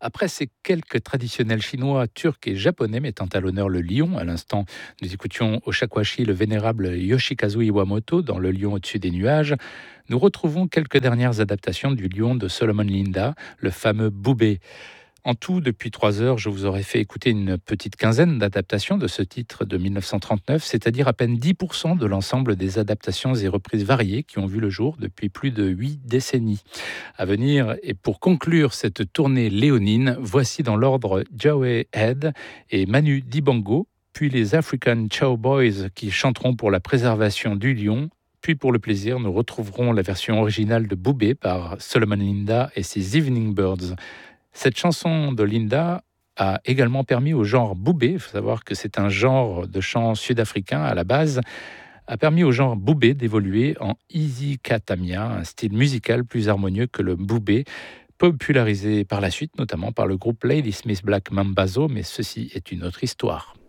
Après ces quelques traditionnels chinois, turcs et japonais mettant à l'honneur le lion, à l'instant, nous écoutions au shakuhachi le vénérable Yoshikazu Iwamoto dans Le lion au-dessus des nuages. Nous retrouvons quelques dernières adaptations du lion de Solomon Linda, le fameux Boubé. En tout, depuis 3 heures, je vous aurais fait écouter une petite quinzaine d'adaptations de ce titre de 1939, c'est-à-dire à peine 10% de l'ensemble des adaptations et reprises variées qui ont vu le jour depuis plus de 8 décennies. À venir, et pour conclure cette tournée léonine, voici dans l'ordre Joey Head et Manu Dibango, puis les African Cowboys qui chanteront pour la préservation du lion. Puis pour le plaisir, nous retrouverons la version originale de Boubé par Solomon Linda et ses Evening Birds. Cette chanson de Linda a également permis au genre boubé, il faut savoir que c'est un genre de chant sud-africain à la base, a permis au genre boubé d'évoluer en izikatamia, un style musical plus harmonieux que le boubé, popularisé par la suite notamment par le groupe Ladysmith Black Mambazo, mais ceci est une autre histoire.